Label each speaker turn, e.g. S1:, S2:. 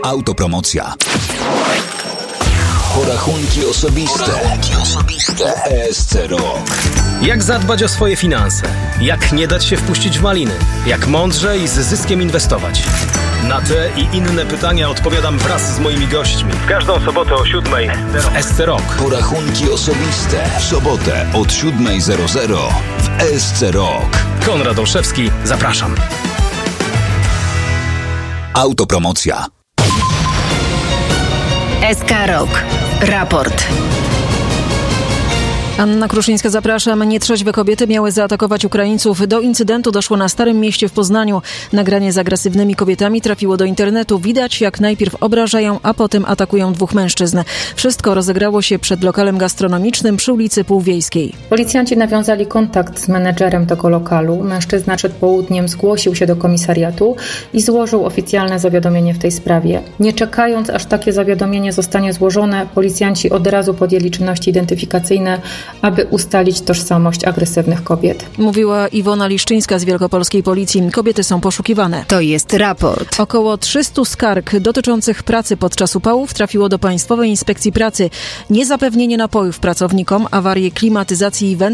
S1: Autopromocja. Porachunki osobiste. ESC Rok.
S2: Jak zadbać o swoje finanse? Jak nie dać się wpuścić w maliny? Jak mądrze i z zyskiem inwestować? Na te i inne pytania odpowiadam wraz z moimi gośćmi. W każdą sobotę o 7:00 w ESC Rok.
S1: Porachunki osobiste. W sobotę od 7:00 w ESC Rok.
S2: Konrad Olszewski, zapraszam.
S1: Autopromocja.
S3: ESC Rok. Raport.
S4: Anna Kruszyńska, zapraszam. Nietrzeźwe kobiety miały zaatakować Ukraińców. Do incydentu doszło na Starym Mieście w Poznaniu. Nagranie z agresywnymi kobietami trafiło do internetu. Widać, jak najpierw obrażają, a potem atakują dwóch mężczyzn. Wszystko rozegrało się przed lokalem gastronomicznym przy ulicy Półwiejskiej.
S5: Policjanci nawiązali kontakt z menedżerem tego lokalu. Mężczyzna przed południem zgłosił się do komisariatu i złożył oficjalne zawiadomienie w tej sprawie. Nie czekając, aż takie zawiadomienie zostanie złożone, policjanci od razu podjęli czynności identyfikacyjne, aby ustalić tożsamość agresywnych kobiet.
S4: Mówiła Iwona Liszczyńska z Wielkopolskiej Policji. Kobiety są poszukiwane.
S3: To jest raport.
S4: Około 300 skarg dotyczących pracy podczas upałów trafiło do Państwowej Inspekcji Pracy. Niezapewnienie napojów pracownikom, awarie klimatyzacji i wentylacji